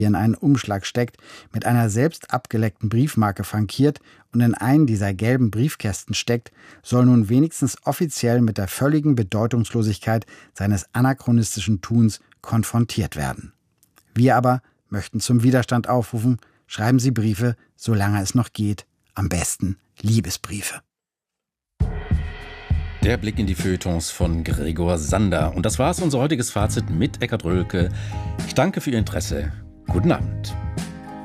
in einen Umschlag steckt, mit einer selbst abgeleckten Briefmarke frankiert und in einen dieser gelben Briefkästen steckt, soll nun wenigstens offiziell mit der völligen Bedeutungslosigkeit seines anachronistischen Tuns konfrontiert werden. Wir aber möchten zum Widerstand aufrufen: Schreiben Sie Briefe, solange es noch geht. Am besten Liebesbriefe. Der Blick in die Feuilletons von Gregor Sander. Und das war's, unser heutiges Fazit mit Eckhard Rölke. Ich danke für Ihr Interesse. Guten Abend.